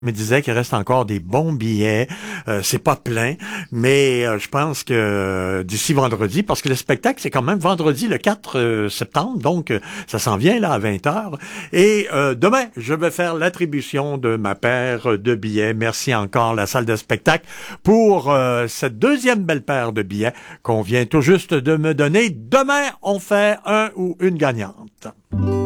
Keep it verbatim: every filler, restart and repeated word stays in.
me disait qu'il reste encore des bons billets. Euh, c'est pas plein, mais euh, je pense que euh, d'ici vendredi, parce que le spectacle, c'est quand même vendredi le quatre euh, septembre, donc euh, ça s'en vient là à vingt heures. Et euh, demain, je vais faire l'attribution de ma paire de billets. Merci encore la salle de spectacle pour euh, cette deuxième belle paire de billets qu'on vient tout juste de me donner. Demain, on fait un ou une gagnante.